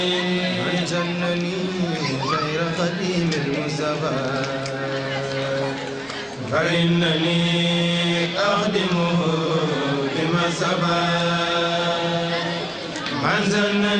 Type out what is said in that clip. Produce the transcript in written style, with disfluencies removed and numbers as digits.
من جنني غير قديم المصطفى فإنني أخدمه بما سبق من